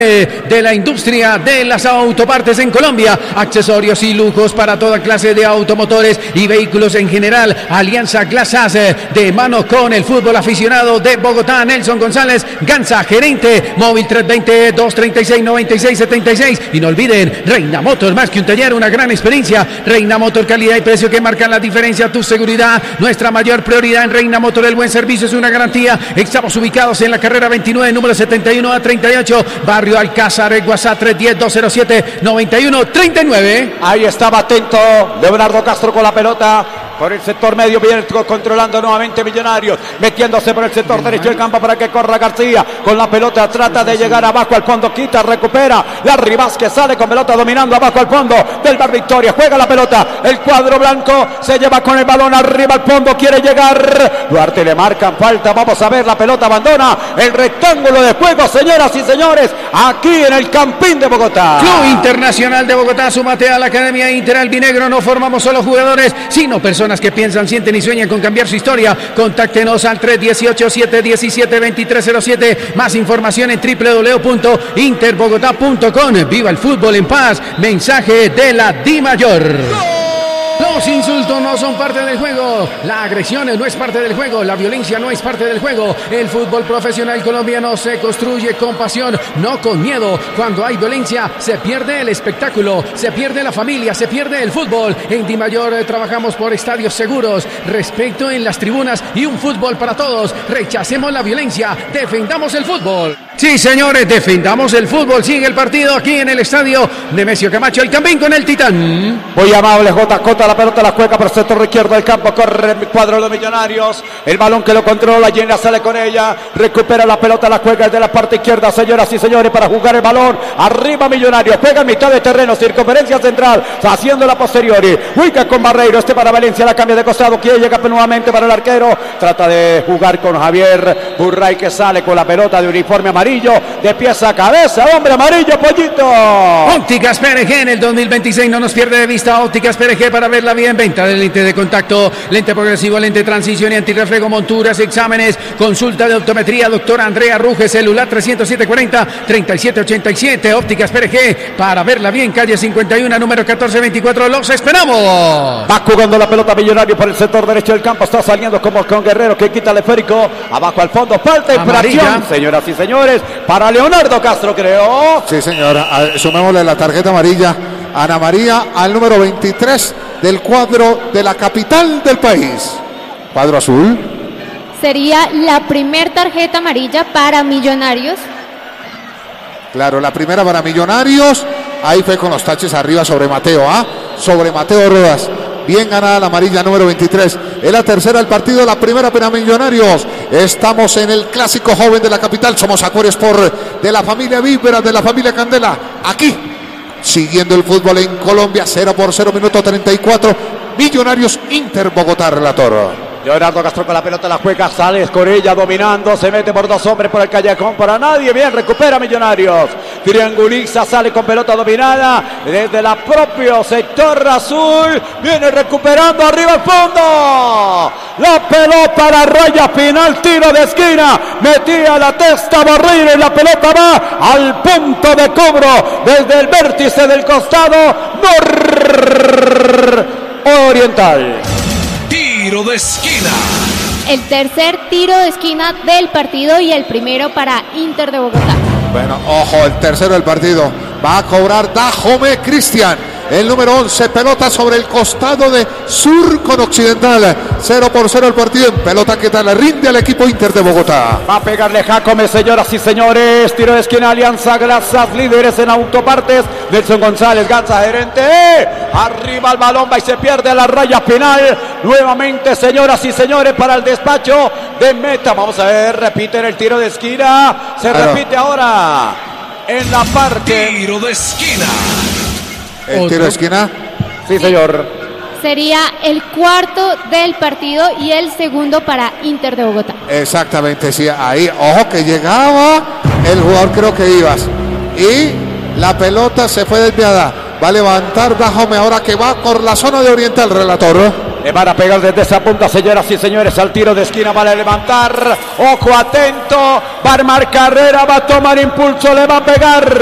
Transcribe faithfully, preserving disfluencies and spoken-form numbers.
de la industria de las autopartes en Colombia, accesorios y lujos para toda clase de automotores y vehículos en general. Alianza Glasas, de mano con el fútbol aficionado de Bogotá. Nelson González Ganza, gerente. Móvil tres dos cero, dos tres seis, nueve seis siete seis. Y no olviden, Reina Motor, más que un taller, una gran experiencia. Reina Motor, calidad y precio que marcan la diferencia. Tu seguridad, nuestra mayor prioridad en Reina Motor. El buen servicio es una garantía. Estamos ubicados en la carrera veintinueve, número setenta y uno a treinta y ocho, barrio Alcázar. WhatsApp tres uno cero, dos cero siete, nueve uno tres nueve. Ahí estaba atento Leonardo Castro con la pelota por el sector medio, bien controlando nuevamente Millonarios, metiéndose por el sector derecho del campo para que corra García con la pelota, trata de llegar abajo al fondo, quita, recupera, Larry Vázquez sale con pelota dominando abajo al fondo del Bar Victoria, juega la pelota, el cuadro blanco se lleva con el balón arriba al fondo, quiere llegar, Duarte le marcan falta, vamos a ver, la pelota abandona el rectángulo de juego, señoras y señores, aquí en el Campín de Bogotá. Club Internacional de Bogotá, súmate a la Academia Inter Albinegro, no formamos solo jugadores, sino personas que piensan, sienten y sueñan con cambiar su historia. Contáctenos al tres uno ocho, siete uno siete, dos tres cero siete. Más información en doble u doble u doble u punto interbogotá punto com. Viva el fútbol en paz. Mensaje de la DIMAYOR. Los insultos no son parte del juego, la agresión no es parte del juego, la violencia no es parte del juego. El fútbol profesional colombiano se construye con pasión, no con miedo. Cuando hay violencia se pierde el espectáculo, se pierde la familia, se pierde el fútbol. En DIMAYOR eh, trabajamos por estadios seguros, respeto en las tribunas y un fútbol para todos. Rechacemos la violencia, defendamos el fútbol. Sí, señores, defendamos el fútbol. Sigue el partido aquí en el estadio Nemesio Camacho, el Campín con el Titán. Muy amable, J. Cota, la pelota la juega por el sector izquierdo del campo, corre el cuadro de los Millonarios, el balón que lo controla, Llena sale con ella, recupera la pelota, la juega desde la parte izquierda, señoras y señores, para jugar el balón, arriba Millonarios, juega en mitad de terreno, circunferencia central, haciendo la posteriori, ubica con Barreiro, este para Valencia, la cambia de costado, quiere llegar nuevamente para el arquero, trata de jugar con Javier Burray, que sale con la pelota de uniforme amarillo, de pieza a cabeza, hombre amarillo, pollito. Ópticas P R G en el dos mil veintiséis, no nos pierde de vista. Ópticas P R G para verla bien, venta de lente de contacto, lente progresivo, lente de transición y antirreflejo, monturas, exámenes, consulta de optometría, doctora Andrea Ruge, celular tres cero siete cuatro cero, tres siete ocho siete. Ópticas P R G para verla bien, calle cincuenta y uno, número catorce veinticuatro, los esperamos. Va jugando la pelota Millonario por el sector derecho del campo, está saliendo como con Guerrero, que quita el esférico, abajo al fondo, falta infracción, señoras y señores, para Leonardo Castro, creo. Sí, señora, sumémosle la tarjeta amarilla a Ana María, al número veintitrés del cuadro de la capital del país. Cuadro azul. Sería la primer tarjeta amarilla para Millonarios. Claro, la primera para Millonarios. Ahí fue con los taches arriba sobre Mateo, ¿ah? Sobre Mateo Rodas. Bien ganada la amarilla número veintitrés. Es la tercera del partido, la primera para Millonarios. Estamos en el clásico joven de la capital. Somos Acuario Sport de la familia Víveras, de la familia Candela. Aquí, siguiendo el fútbol en Colombia, cero por cero, minuto treinta y cuatro. Millonarios Inter Bogotá, relator. Leonardo Castro con la pelota, la juega, sale Escorella dominando, se mete por dos hombres por el callejón, para nadie, bien, recupera Millonarios, trianguliza, sale con pelota dominada, desde la propio sector azul, viene recuperando arriba al fondo, la pelota, la raya final, tiro de esquina, metía la testa Barreiro y la pelota va al punto de cobro, desde el vértice del costado nororiental. Tiro de esquina. El tercer tiro de esquina del partido y el primero para Inter de Bogotá. Bueno, ojo, el tercero del partido. Va a cobrar Dajome Cristian. El número once, pelota sobre el costado de sur con occidental. cero por cero el partido en pelota que tal le rinde al equipo Inter de Bogotá. Va a pegarle Jacome, señoras y señores. Tiro de esquina, Alianza Glasas, líderes en autopartes. Nelson González, Ganza, gerente. ¡Eh! Arriba el balón, va y se pierde la raya final. Nuevamente, señoras y señores, para el despacho de meta. Vamos a ver, repiten el tiro de esquina. Se claro. repite ahora en la parte. Tiro de esquina. El tiro de esquina. Sí, señor. Sería el cuarto del partido y el segundo para Inter de Bogotá. Exactamente, sí. Ahí, ojo que llegaba el jugador, creo que ibas. Y la pelota se fue desviada. Va a levantar Dajome ahora que va por la zona de oriental, relator. Le van a pegar desde esa punta, señoras y señores, al tiro de esquina, vale levantar. Ojo atento, va a armar carrera, va a tomar impulso, le va a pegar.